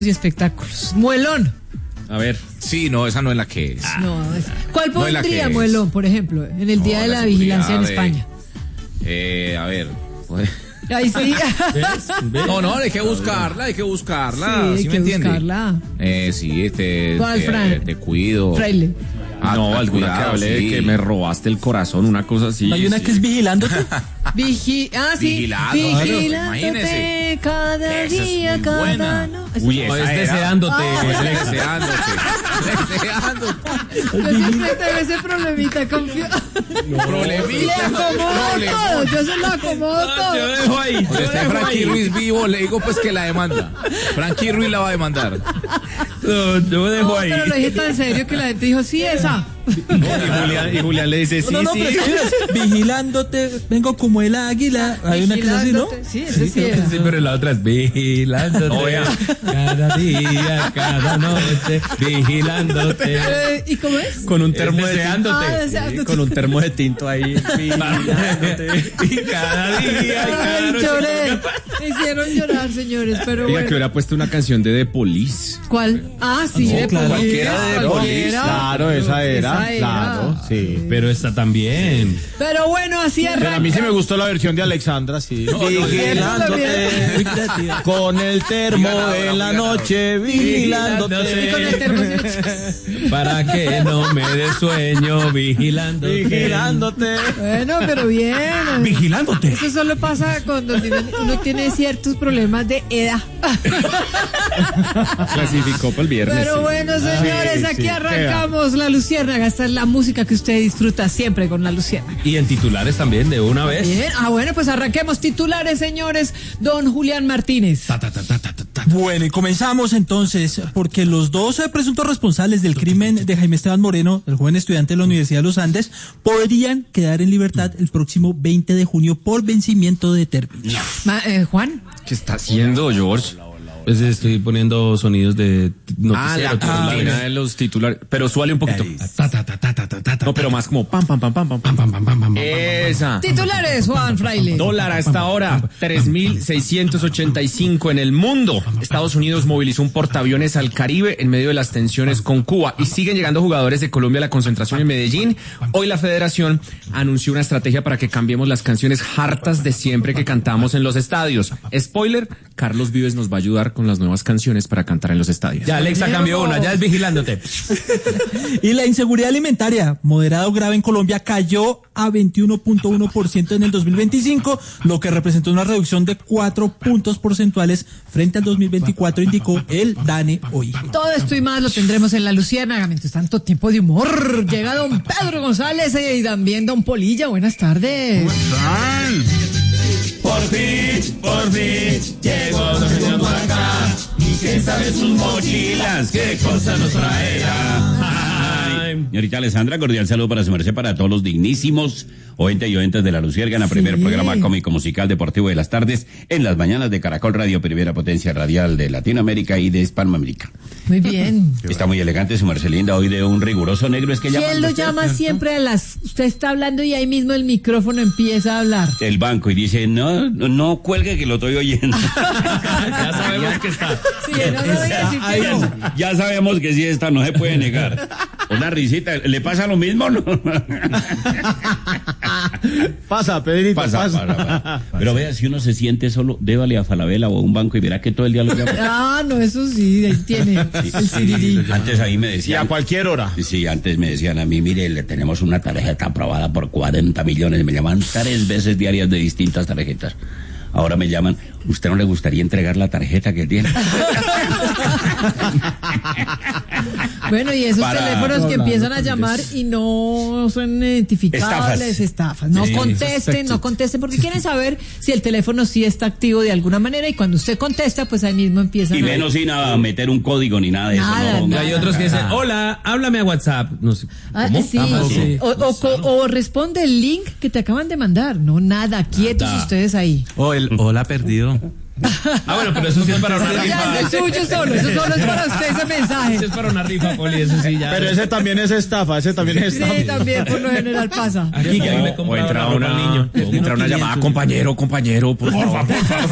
y espectáculos. Muelón. A ver. Sí, no, esa no es la que es. ¿Cuál pondría Muelón, por ejemplo, en el Día de la Vigilancia en España? A ver. Ahí sí. ¿Ves? No, hay que buscarla. Sí, hay que buscarla. Sí, ¿Cuál, Fran? Te cuido. Fraile. No, alguna que hable de que me robaste el corazón, una cosa así. Hay una que es vigilándote. Vigilándote cada día, cada noche. Uy, esa es deseándote. Deseándote. Yo siempre tengo ese problemita con... Le acomodo todo, yo se lo acomodo todo. Yo dejo ahí. Cuando esté Frankie Ruiz vivo, le digo pues que la demanda. Frankie Ruiz la va a demandar. No, yo dejo ahí. Pero lo dije tan serio que la gente dijo, sí, esa. Y Julián le dice, sí. Pero vigilándote, vengo como el águila. Hay una que es así, ¿no? Sí, ese sí era. Sí, pero la otra es vigilándote. Cada día, cada noche, vigilándote. ¿Y cómo es? Con un termo de deseándote. Sí, con un termo de tinto ahí, vigilándote. Y cada día, cada noche. Lloré. Me hicieron llorar, señores, pero Diga bueno. que hubiera puesto una canción de The Police. ¿Cuál? Sí, No, de claro. Cualquiera de Police. Claro, esa era. Claro, sí. Pero esta también. Pero bueno, así arranca. Pero a mí sí me gustó la versión de Alexandra, sí. Vigilándote con el termo en la noche, vigilándote. Y con el termo, Para que no me dé sueño, vigilándote. Bueno, pero bien. Vigilándote. Eso solo pasa cuando uno tiene ciertos problemas de edad. Clasificó para el viernes. Pero bueno, señores, aquí arrancamos La Luciérnaga. Esta es la música que usted disfruta siempre con La Luciérnaga. Y en titulares también, de una vez. Bien. Bueno, pues arranquemos titulares, señores. Don Julián Martínez. Bueno, y comenzamos entonces, porque los dos presuntos responsables del crimen de Jaime Esteban Moreno, el joven estudiante de la Universidad de los Andes, podrían quedar en libertad el próximo 20 de junio por vencimiento de término. Juan. ¿Qué está haciendo, George? Pues estoy poniendo sonidos de noticiero. La cortina de los titulares. Pero suale un poquito. No, pero más como pam. Esa. Titulares, Juan Fraile. Dólar a esta hora, 3.685 en el mundo. Estados Unidos movilizó un portaaviones al Caribe en medio de las tensiones con Cuba y siguen llegando jugadores de Colombia a la concentración en Medellín. Hoy la Federación anunció una estrategia para que cambiemos las canciones hartas de siempre que cantamos en los estadios. Spoiler, Carlos Vives nos va a ayudar con las nuevas canciones para cantar en los estadios. Ya Alexa cambió una, ya es vigilándote. Y la inseguridad alimentaria, moderada o grave en Colombia, cayó a 21.1% en el 2025, lo que representó una reducción de 4 puntos porcentuales frente al 2024, indicó el DANE hoy. Todo esto y más lo tendremos en La Luciérnaga. Mientras tanto, tiempo de humor. Llega don Pedro González y también don Polilla. Buenas tardes. Por fin, llegó Don Señor por acá. ¿Y quién sabe sus mochilas? ¿Qué cosa nos traerá? Señorita Alessandra, cordial saludo para su merced, para todos los dignísimos oyentes y oyentes de La Luciérnaga, primer programa cómico musical deportivo de las tardes, en las mañanas de Caracol Radio, primera potencia radial de Latinoamérica y de Hispanoamérica. Muy bien. Está muy elegante su merced linda, hoy de un riguroso negro, es que llama. ¿Quién lo llama siempre a las... Usted está hablando y ahí mismo el micrófono empieza a hablar? El banco y dice, no cuelgue que lo estoy oyendo. Ya sabemos que está. Sí, no me voy a decir que no. Ya sabemos que sí está, no se puede negar. Una risita, ¿le pasa lo mismo no? Pasa, Pedrito, pasa. Pero vea, si uno se siente solo, débale a Falabella o a un banco y verá que todo el día lo llama. No, eso sí, ahí tiene el sirirí. Antes ahí me decían. Y a cualquier hora. Sí, antes me decían a mí, mire, le tenemos una tarjeta aprobada por 40 millones. Me llaman 3 veces diarias de distintas tarjetas. Ahora me llaman, ¿usted no le gustaría entregar la tarjeta que tiene? Bueno, y esos teléfonos que empiezan a llamar y no son identificables, estafas. No contesten, porque quieren saber si el teléfono sí está activo de alguna manera, y cuando usted contesta, pues ahí mismo empiezan y menos sin meter un código ni nada de eso. No. Hay otros que dicen, hola, háblame a WhatsApp. No sé. ¿Cómo? Sí. O responde el link que te acaban de mandar. No, nada, quietos ustedes ahí. Hola perdido. Bueno, pero eso sí es para una rifa. Ya es el suyo solo, eso solo es para usted ese mensaje. Eso es para una rifa, Poli, eso sí ya. Pero ese también es estafa, Sí, también por lo general pasa. Aquí que me O entra una llamada, compañero, por favor.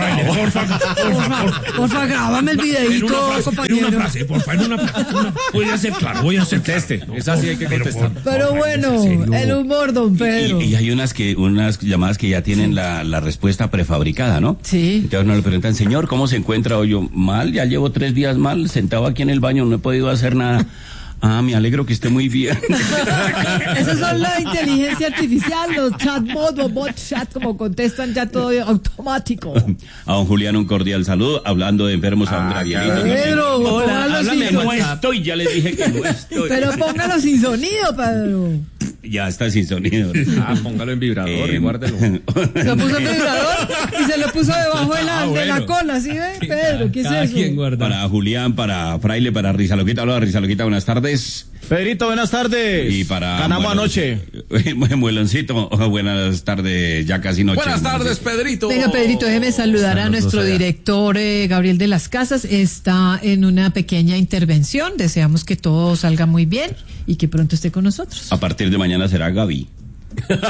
Porfa, grábame el videito, compañero. En una frase. Voy a ser claro, Conteste, esa sí hay que contestar. Pero bueno, el humor, don Pedro. Y hay unas llamadas que ya tienen la respuesta prefabricada, ¿no? Sí. Entonces uno le preguntan, señor, ¿cómo se encuentra hoy? Yo, mal, ya llevo 3 días mal, sentado aquí en el baño, no he podido hacer nada. Me alegro que esté muy bien. Esos son la inteligencia artificial, los chatbots o bot chat, como contestan ya todo automático. A don Julián un cordial saludo, hablando de enfermos a don Gabrielito. Pedro, póngalo sin No sonido. estoy, ya les dije que no estoy. Pero póngalo sin sonido, Pedro. Ya está sin sonido. Póngalo en vibrador y guárdelo. Se lo puso en vibrador y se lo puso debajo de la cola, ¿sí ve? Pedro, ¿qué es eso? Para Julián, para Fraile, para Rizaloquita. Hola, Rizaloquita, buenas tardes. Pedrito, buenas tardes. Y para ganamos anoche. Mueloncito, buenas tardes, ya casi noche. Buenas tardes, Pedrito. Venga, Pedrito, déjeme saludar a nuestro director Gabriel de las Casas. Está en una pequeña intervención. Deseamos que todo salga muy bien y que pronto esté con nosotros. A partir de mañana será Gaby. Pues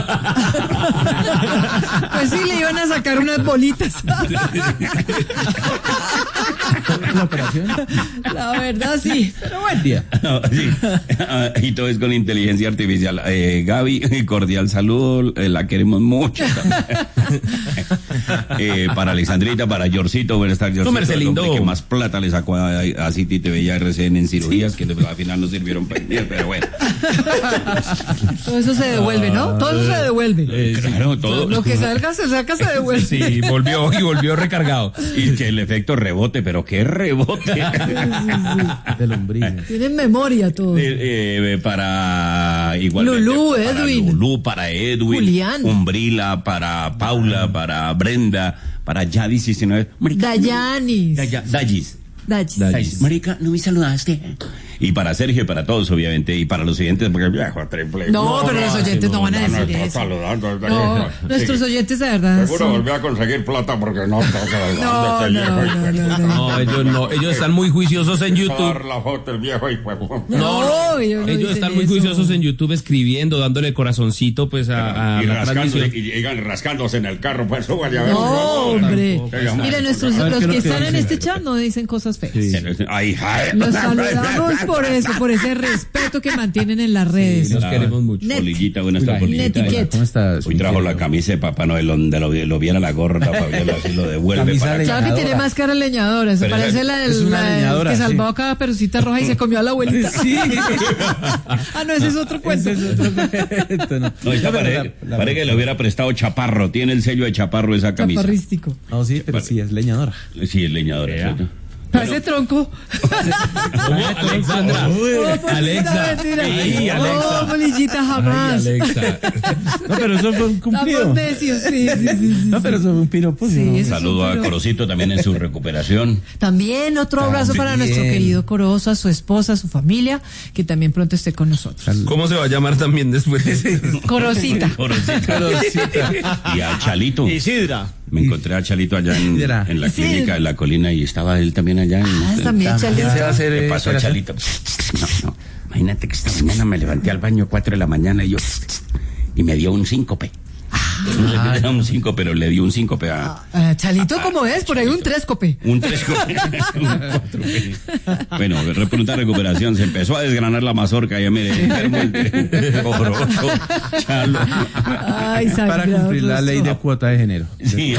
sí, le iban a sacar unas bolitas. ¿La operación? La verdad, sí. Pero bueno. No, sí. Y todo es con inteligencia artificial. Gaby, cordial saludo, la queremos mucho. Para Alexandrita, para Yorcito, buenas tardes, Yorcito, el hombre que más plata le sacó a City TV y a RCN en cirugías, que al final no sirvieron para nada, pero bueno. Todo eso se devuelve, ¿no? Todo eso se devuelve. Claro, todo. Lo que salga, se devuelve. Sí, volvió recargado. Y que el efecto rebote, pero qué rebote. De lombrices. Tienen memoria todo. Para igualmente. Lulú, para Edwin. Lulú, para Edwin. Julián. Umbrila, para Paula, para Brenda, para Yadis 19. Dayanis. Dayis. Marica, ¿no me saludaste? Y para Sergio y para todos, obviamente, y para los oyentes, porque viejo triple. No, pero los oyentes no van a decir eso. No, nuestros oyentes de verdad. Seguro volví a conseguir plata porque no está saludando. No, ellos están muy juiciosos en YouTube. La foto, el viejo y pues. Ellos están muy juiciosos en YouTube escribiendo, dándole corazoncito pues a y la transmisión. y rascándose en el carro, pues súbale a ver. No, hombre. Mira, los ¿Sabes que qué están en dice? este chat no dicen cosas feas. Ay, Los saludamos por eso, por ese respeto que mantienen en las redes. Los queremos mucho. Net. Polillita, buenas tardes, Polillita. Netiquette. ¿Cómo estás? Hoy trajo la camisa de Papá Noel donde lo viera la gorra, Fabiola, así lo devuelve Camisa para de acá. Claro que tiene más cara leñadora. Se Pero parece la es una del leñadora, que sí. salvó a cada perucita roja y se comió a la abuelita. Sí. No, ese es otro cuento. No, esta parece que le hubiera prestado Chaparro. Tiene el sello de Chaparro esa camisa. Chaparrístico. No, sí, pero sí, es leñadora. Sí, es leñadora, ¿cierto? Parece tronco. Alexandra. Alexa. Ay, Alexa. Oh, bolillita jamás. Alexa. No, pero eso fue un cumplido. Estamos necios, sí. No, pero eso fue un piropo. Sí, ¿no? eso Saludo a Corocito también en su recuperación. También otro abrazo para nuestro querido Corozo, a su esposa, a su familia, que también pronto esté con nosotros. ¿Cómo se va a llamar también después? Corosita. Y a Chalito. Isidra. Me encontré a Chalito allá en la clínica de la colina y estaba él también allá. También Chalito. ¿Qué pasó, Chalito? No. Imagínate que esta mañana me levanté al baño 4 de la mañana y me dio un síncope. No sé qué era un síncope, pero le dio un síncope a... Chalito, ¿cómo es? Por ahí un trescope. Un 3 Bueno, pronta recuperación. Se empezó a desgranar la mazorca. Ya me enfermo el Corozo, Chalo. Ay, Para cumplir la ley de cuota de género. Sí.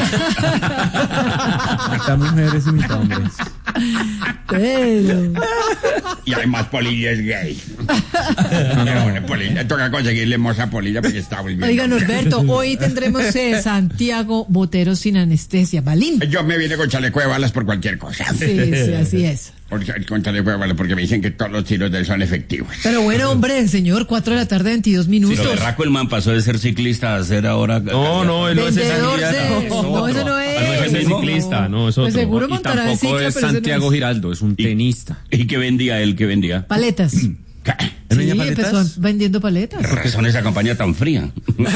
Mitad mujeres y mitad hombres. Pero... Y además Polilla es gay. Polilla, toca conseguirle moza a Polilla porque está muy bien. Oiga, Norberto, hoy tendremos Santiago Botero sin anestesia. Balín. Yo me vine con chaleco de balas por cualquier cosa. Sí, así es. Con chaleco de balas porque me dicen que todos los tiros de él son efectivos. Pero bueno, hombre, señor, 4 de la tarde, 22 minutos. Pero berraco el man pasó de ser ciclista a ser ahora... No, él no es ese Vendedor candidato. de... No, eso no es. No es ciclista, no, es otro. Pues seguro Y montará en tampoco cicla, es pero ese no Santiago es. Giraldo, es un tenista. ¿Y qué vendía él? ¿Qué vendía? Paletas. Sí, empezó vendiendo paletas. ¿Por qué son esa campaña tan fría?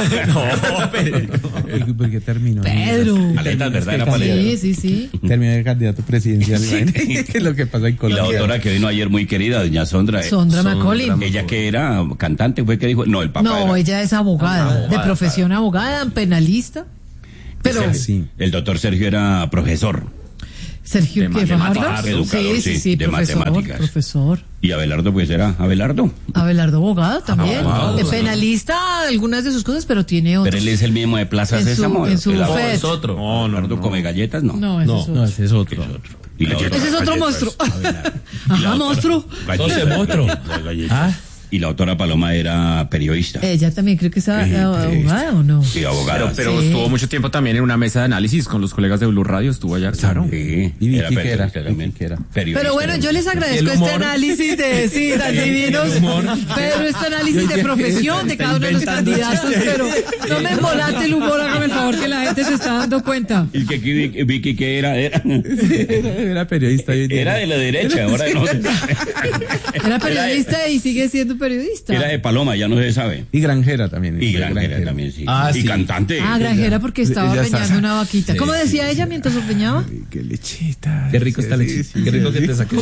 ¿Por qué terminó? Pedro. Paletas, ¿verdad? Era paleta. Sí. Terminó de candidato presidencial. ¿Qué es lo que pasa en Y Colombia? la doctora que vino ayer muy querida, doña Sondra. Sondra Macaulay. Ella que era cantante, fue que dijo, no, el papá No, era. ella es abogada, de profesión abogada, penalista. Pero Sí. El doctor Sergio era profesor. Sergio, ¿qué matemáticas, educador, sí, de matemáticas. profesor. Y Abelardo, pues era Abelardo. Abelardo abogado también. Abogado. De penalista, algunas de sus cosas, pero tiene otros. Pero él es el mismo de Plaza En su- Sésamo. en su El bufet. es otro. No, Abelardo come galletas, no. No, ese es otro. No, ese es otro. Y la otra- Ese es otro monstruo. Ajá, monstruo. Galletas. monstruo. Ah. Y la autora Paloma era periodista. Ella también creo que es abogada, ¿o no? Sí, abogada. Pero Sí. estuvo mucho tiempo también en una mesa de análisis con los colegas de Blue Radio, estuvo allá, claro. Sí, Y era Vicky que era, periodista también. Vicky que era. Periodista Pero bueno, yo les agradezco El este humor. análisis de, sí, tan divinos, pero este análisis de profesión de cada uno de los candidatos, pero no me embolate el humor, hágame el favor que la gente se está dando cuenta. Y que aquí Vicky que era Era periodista. era de la derecha, ahora no. Era periodista y sigue siendo periodista. Era de Paloma, ya no se sabe. Y Granjera también. Y Granjera también, sí. Ah, y sí. cantante. Ah, Granjera porque estaba Ella está- ordeñando una vaquita. Sí, ¿Cómo decía sí, ella mientras ordeñaba? Qué lechita. Qué rico está lechita. Qué rico que te saques.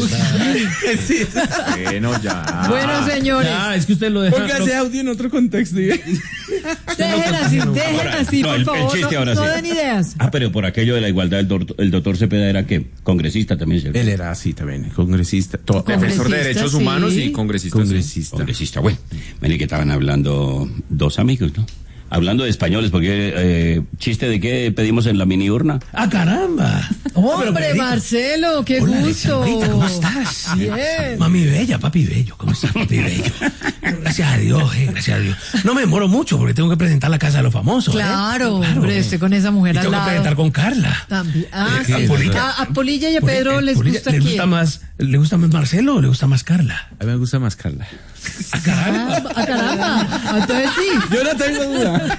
Bueno, ya. Bueno, señores, Es que usted lo deja. Póngase audio en otro contexto. dejen así, No, por el favor, chiste ahora no sí. den ideas. Ah, pero por aquello de la igualdad, el doctor Cepeda era ¿qué? Congresista también, ¿cierto? Él era así también, congresista. Defensor de Congresista, derechos sí. humanos y congresista. sí. Congresista. Congresista, bueno. Ven que estaban hablando dos amigos, ¿no? Hablando de españoles, porque chiste de qué pedimos en la mini urna. ¡Ah, caramba! Hombre, Marcelo, qué Hola, gusto. Alexandrita, ¿cómo estás? Bien. Mami bella, papi bello, ¿cómo estás, papi bello? Gracias a Dios, gracias a Dios. No me demoro mucho porque tengo que presentar la casa de los famosos. Claro, hombre, estoy con esa mujer Y al tengo que lado. presentar con Carla. También. Ah, Sí, sí. Polilla. A Polilla y a Pedro les Polilla, gusta ¿le quién. gusta más Marcelo o le gusta más Carla? A mí me gusta más Carla. ¡Ah, caramba! Caramba. Entonces sí. Yo no tengo duda.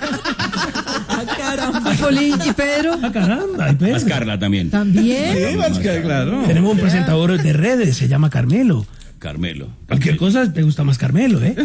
A Polilla y Pedro ¡Ah, caramba! ¿Y Pedro? Más Carla también. también. Claro. Tenemos un presentador de redes, se llama Carmelo. Carmelo. Cualquier cosa te gusta más Carmelo, ¿eh?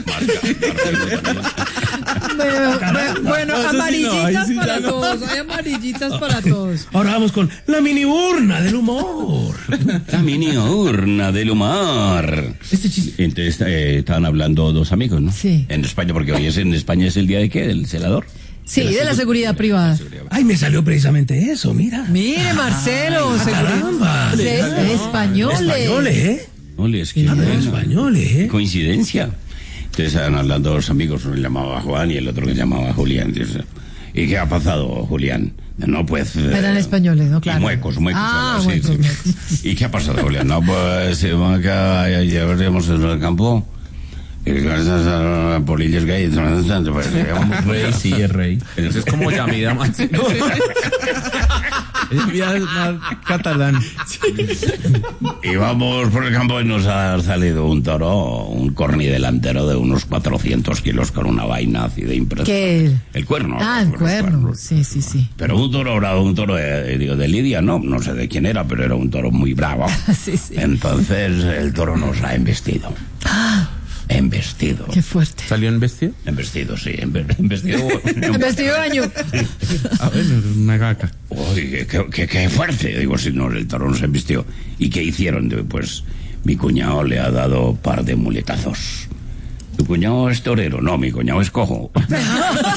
Bueno, No, eso sí no, amarillitas ahí sí ya para no. todos. Hay amarillitas para todos. Ahora vamos con la mini urna del humor. La mini urna del humor. Este chiste. Entonces estaban hablando dos amigos, ¿no? Sí. En España, porque hoy en España es el día de qué, del celador. Sí, de la seguridad privada. Ay, me salió precisamente eso, mira. Mire, Marcelo, caramba. españoles. Españoles, ¿eh? No, es que Españoles, ¿eh? coincidencia. Entonces estaban hablando dos amigos, uno se llamaba Juan y el otro que se llamaba Julián. Entonces, ¿y qué ha pasado, Julián? No, pues... Eran españoles, ¿no? Claro. Y muecos. Ah, sí, muecos, sí. muecos. ¿Y qué ha pasado, Julián? No, pues acá ya veremos en el campo. Y gracias a Polillas Gay, pues llevamos Rey, sí, es rey. Entonces, como Yamida Marcelo. Es más catalán. Y vamos por el campo y nos ha salido un toro, un corni delantero de unos 400 kilos con una vaina así de impresionante. ¿Qué? El cuerno. Ah, el los cuerno. cuernos. Sí, sí, sí. Pero un toro bravo, un toro de Lidia, no sé de quién era, pero era un toro muy bravo. Sí, sí. Entonces el toro nos ha embestido. Embestido. Qué fuerte. ¿Salió en vestido? Embestido, sí, embestido. En vestido de baño. Ah, bueno, una gaca. Uy, qué fuerte. Digo, si no, el toro nos embistió. ¿Y qué hicieron? Pues mi cuñado le ha dado par de muletazos. ¿Tu cuñado es torero? No, mi cuñado es cojo.